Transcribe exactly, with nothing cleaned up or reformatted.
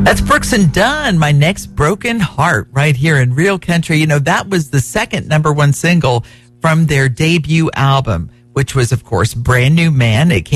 That's Brooks and Dunn, My Next Broken Heart, right here in Real Country. You know, that was the second number one single from their debut album, which was, of course, Brand New Man. It came